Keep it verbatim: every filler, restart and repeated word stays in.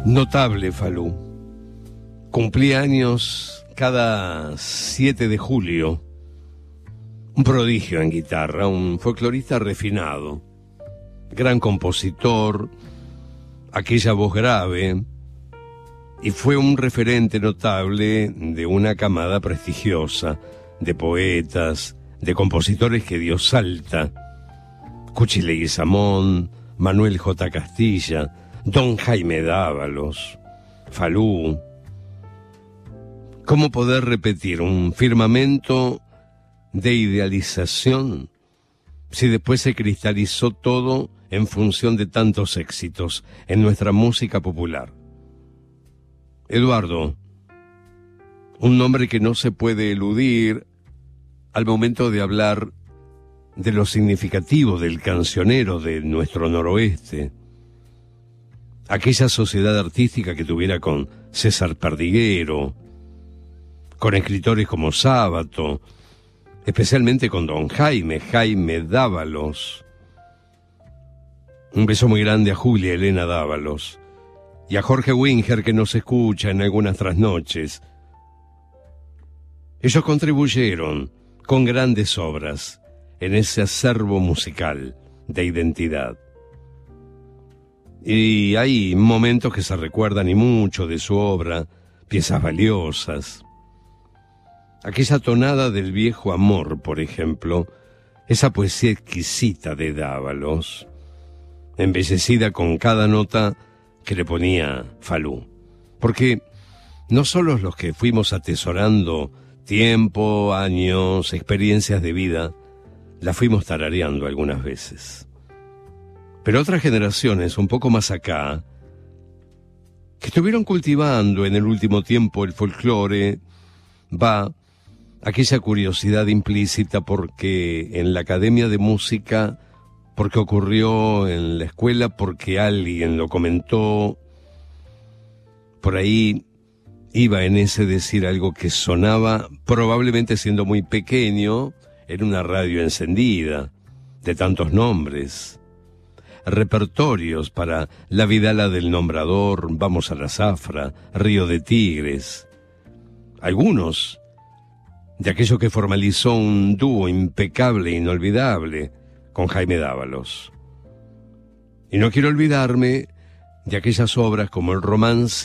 Notable Falú. Cumplía años cada siete de julio. Un prodigio en guitarra, un folclorista refinado, gran compositor, aquella voz grave, y fue un referente notable de una camada prestigiosa de poetas, de compositores que dio Salta, Cuchi Leguizamón, Manuel J. Castilla, Don Jaime Dávalos, Falú. ¿Cómo poder repetir un firmamento de idealización si después se cristalizó todo en función de tantos éxitos en nuestra música popular? Eduardo, un nombre que no se puede eludir al momento de hablar de lo significativo del cancionero de nuestro noroeste. Aquella sociedad artística que tuviera con César Perdiguero, con escritores como Sábato, especialmente con don Jaime, Jaime Dávalos. Un beso muy grande a Julia Elena Dávalos y a Jorge Winger, que nos escucha en algunas trasnoches. Ellos contribuyeron con grandes obras en ese acervo musical de identidad. Y hay momentos que se recuerdan y mucho de su obra, piezas valiosas. Aquella tonada del viejo amor, por ejemplo, esa poesía exquisita de Dávalos, embellecida con cada nota que le ponía Falú. Porque no solo los que fuimos atesorando tiempo, años, experiencias de vida, la fuimos tarareando algunas veces. Pero otras generaciones, un poco más acá, que estuvieron cultivando en el último tiempo el folclore, va aquella curiosidad implícita porque en la Academia de Música, porque ocurrió en la escuela, porque alguien lo comentó, por ahí iba en ese decir algo que sonaba, probablemente siendo muy pequeño, en una radio encendida, de tantos nombres, repertorios para La Vidala del Nombrador, Vamos a la Zafra, Río de Tigres, algunos de aquello que formalizó un dúo impecable e inolvidable con Jaime Dávalos. Y no quiero olvidarme de aquellas obras como El Romance